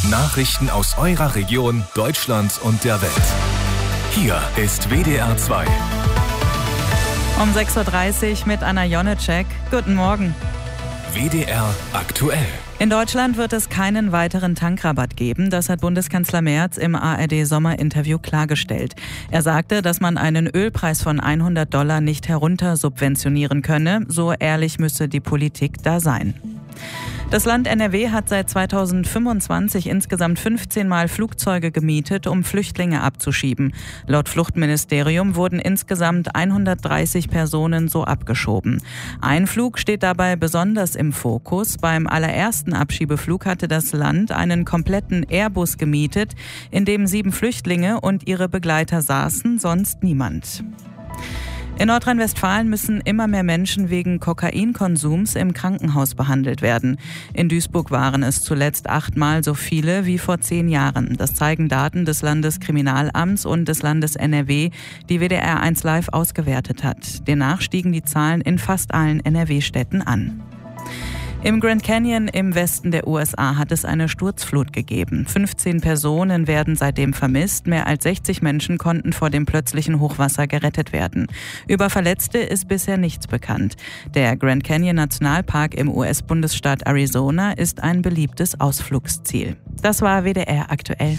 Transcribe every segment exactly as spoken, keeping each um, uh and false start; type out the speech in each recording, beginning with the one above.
Nachrichten aus eurer Region, Deutschland und der Welt. Hier ist W D R zwei. Um sechs Uhr dreißig mit Anna Jonecek. Guten Morgen. W D R aktuell. In Deutschland wird es keinen weiteren Tankrabatt geben. Das hat Bundeskanzler Merz im A R D-Sommerinterview klargestellt. Er sagte, dass man einen Ölpreis von hundert Dollar nicht heruntersubventionieren könne. So ehrlich müsse die Politik da sein. Das Land N R W hat seit zweitausendfünfundzwanzig insgesamt fünfzehn Mal Flugzeuge gemietet, um Flüchtlinge abzuschieben. Laut Fluchtministerium wurden insgesamt hundertdreißig Personen so abgeschoben. Ein Flug steht dabei besonders im Fokus. Beim allerersten Abschiebeflug hatte das Land einen kompletten Airbus gemietet, in dem sieben Flüchtlinge und ihre Begleiter saßen, sonst niemand. In Nordrhein-Westfalen müssen immer mehr Menschen wegen Kokainkonsums im Krankenhaus behandelt werden. In Duisburg waren es zuletzt achtmal so viele wie vor zehn Jahren. Das zeigen Daten des Landeskriminalamts und des Landes N R W, die W D R eins Live ausgewertet hat. Demnach stiegen die Zahlen in fast allen N R W-Städten an. Im Grand Canyon im Westen der U S A hat es eine Sturzflut gegeben. fünfzehn Personen werden seitdem vermisst. Mehr als sechzig Menschen konnten vor dem plötzlichen Hochwasser gerettet werden. Über Verletzte ist bisher nichts bekannt. Der Grand Canyon Nationalpark im U S-Bundesstaat Arizona ist ein beliebtes Ausflugsziel. Das war W D R aktuell.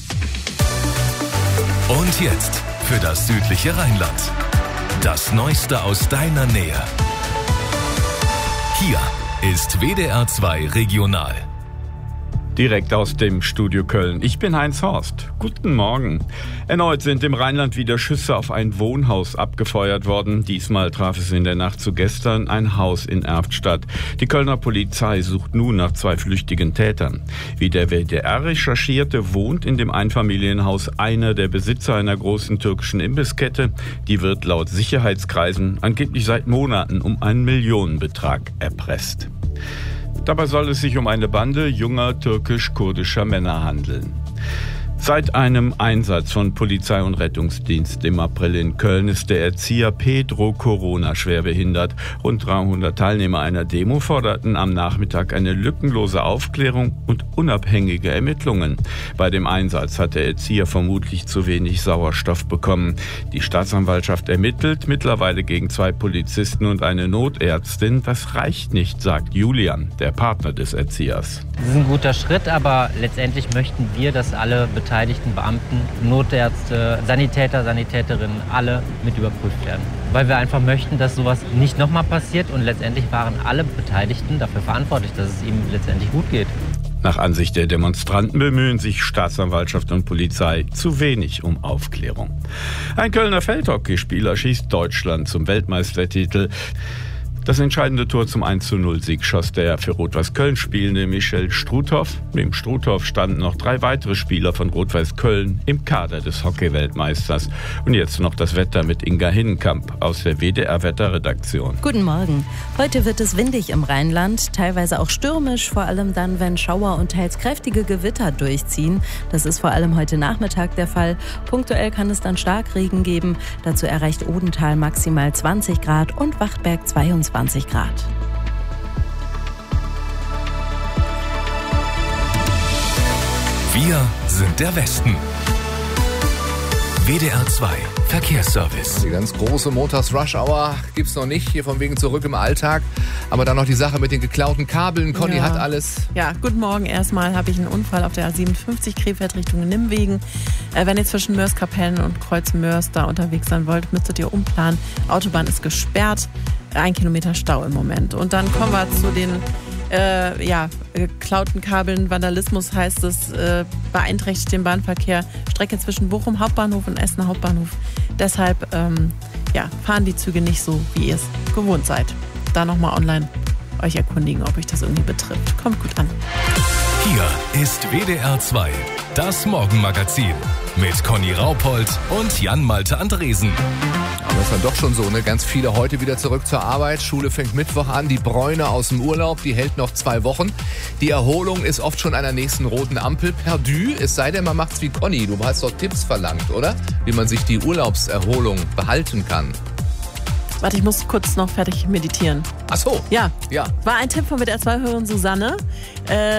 Und jetzt für das südliche Rheinland. Das Neueste aus deiner Nähe. Hier ist W D R zwei Regional. Direkt aus dem Studio Köln. Ich bin Heinz Horst. Guten Morgen. Erneut sind im Rheinland wieder Schüsse auf ein Wohnhaus abgefeuert worden. Diesmal traf es in der Nacht zu gestern ein Haus in Erftstadt. Die Kölner Polizei sucht nun nach zwei flüchtigen Tätern. Wie der W D R recherchierte, wohnt in dem Einfamilienhaus einer der Besitzer einer großen türkischen Imbisskette. Die wird laut Sicherheitskreisen angeblich seit Monaten um einen Millionenbetrag erpresst. Dabei soll es sich um eine Bande junger türkisch-kurdischer Männer handeln. Seit einem Einsatz von Polizei und Rettungsdienst im April in Köln ist der Erzieher Pedro Corona schwer behindert. Rund dreihundert Teilnehmer einer Demo forderten am Nachmittag eine lückenlose Aufklärung und unabhängige Ermittlungen. Bei dem Einsatz hat der Erzieher vermutlich zu wenig Sauerstoff bekommen. Die Staatsanwaltschaft ermittelt mittlerweile gegen zwei Polizisten und eine Notärztin. Das reicht nicht, sagt Julian, der Partner des Erziehers. Das ist ein guter Schritt, aber letztendlich möchten wir, dass alle beteiligten Beamten, Notärzte, Sanitäter, Sanitäterinnen, alle mit überprüft werden. Weil wir einfach möchten, dass sowas nicht nochmal passiert und letztendlich waren alle Beteiligten dafür verantwortlich, dass es ihm letztendlich gut geht. Nach Ansicht der Demonstranten bemühen sich Staatsanwaltschaft und Polizei zu wenig um Aufklärung. Ein Kölner Feldhockeyspieler schießt Deutschland zum Weltmeistertitel. Das entscheidende Tor zum eins zu null Sieg schoss der für Rot-Weiß Köln spielende Michel Struthoff. Neben Struthoff standen noch drei weitere Spieler von Rot-Weiß Köln im Kader des Hockey-Weltmeisters. Und jetzt noch das Wetter mit Inga Hinnenkamp aus der W D R-Wetterredaktion. Guten Morgen. Heute wird es windig im Rheinland, teilweise auch stürmisch, vor allem dann, wenn Schauer und teils kräftige Gewitter durchziehen. Das ist vor allem heute Nachmittag der Fall. Punktuell kann es dann Starkregen geben. Dazu erreicht Odenthal maximal zwanzig Grad und Wachtberg zweiundzwanzig Grad. Wir sind der Westen. W D R zwei Verkehrsservice. Die ganz große Montags-Rush-Hour gibt's noch nicht, hier von wegen zurück im Alltag. Aber dann noch die Sache mit den geklauten Kabeln. Conny ja. hat alles. Ja, guten Morgen. Erstmal habe ich einen Unfall auf der A siebenundfünfzig Krefeld Richtung Nimmwegen. Äh, wenn ihr zwischen Mörs-Kapellen und Kreuz-Mörs da unterwegs sein wollt, müsstet ihr umplanen. Autobahn ist gesperrt. Ein Kilometer Stau im Moment. Und dann kommen wir zu den äh, ja, geklauten Kabeln. Vandalismus heißt es, äh, beeinträchtigt den Bahnverkehr. Strecke zwischen Bochum Hauptbahnhof und Essen Hauptbahnhof. Deshalb ähm, ja, fahren die Züge nicht so, wie ihr es gewohnt seid. Da nochmal online euch erkundigen, ob euch das irgendwie betrifft. Kommt gut an. Hier ist W D R zwei, das Morgenmagazin mit Conny Raupold und Jan-Malte Andresen. Aber das ist dann doch schon so, ne? Ganz viele heute wieder zurück zur Arbeit. Schule fängt Mittwoch an. Die Bräune aus dem Urlaub, die hält noch zwei Wochen. Die Erholung ist oft schon an der nächsten roten Ampel perdu. Es sei denn, man macht's wie Conny. Du hast doch Tipps verlangt, oder? Wie man sich die Urlaubserholung behalten kann. Warte, ich muss kurz noch fertig meditieren. Ach so. Ja. Ja. War ein Tipp von W D R zwei-Hörerin Susanne. Äh,